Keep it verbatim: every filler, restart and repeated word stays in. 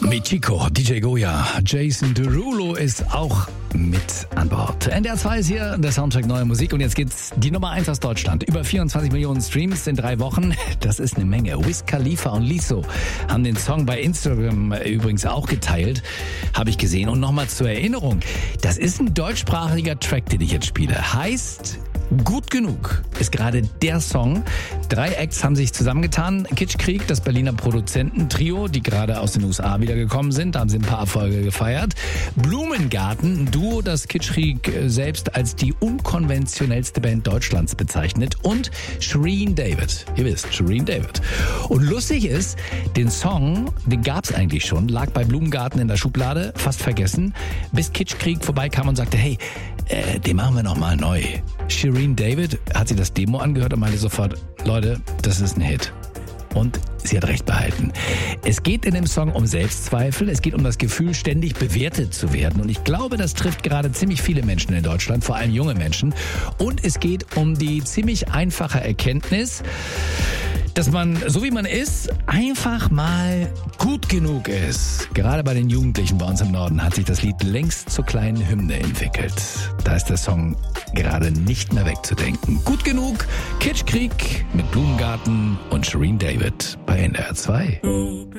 Michiko, D J Goya, Jason Derulo ist auch mit an Bord. N D R zwei ist hier, der Soundtrack Neue Musik. Und jetzt geht's die Nummer eins aus Deutschland. Über vierundzwanzig Millionen Streams in drei Wochen. Das ist eine Menge. Wiz Khalifa und Lizzo haben den Song bei Instagram übrigens auch geteilt. Habe ich gesehen. Und nochmal zur Erinnerung. Das ist ein deutschsprachiger Track, den ich jetzt spiele. Heißt Gut genug ist gerade der Song. Drei Acts haben sich zusammengetan. Kitschkrieg, das Berliner Produzententrio, die gerade aus den U S A wiedergekommen sind. Da haben sie ein paar Erfolge gefeiert. Blumengarten, ein Duo, das Kitschkrieg selbst als die unkonventionellste Band Deutschlands bezeichnet. Und Shirin David. Ihr wisst, Shirin David. Und lustig ist, den Song, den gab's eigentlich schon, lag bei Blumengarten in der Schublade, fast vergessen, bis Kitschkrieg vorbeikam und sagte, hey, äh, den machen wir nochmal neu. Shirin David hat sich das Demo angehört und meinte sofort, Leute, das ist ein Hit. Und sie hat recht behalten. Es geht in dem Song um Selbstzweifel, es geht um das Gefühl, ständig bewertet zu werden. Und ich glaube, das trifft gerade ziemlich viele Menschen in Deutschland, vor allem junge Menschen. Und es geht um die ziemlich einfache Erkenntnis, dass man, so wie man ist, einfach mal gut genug ist. Gerade bei den Jugendlichen bei uns im Norden hat sich das Lied längst zur kleinen Hymne entwickelt. Da ist der Song gerade nicht mehr wegzudenken. Gut genug, Kitschkrieg mit Blumengarten und Shirin David bei N D R zwei.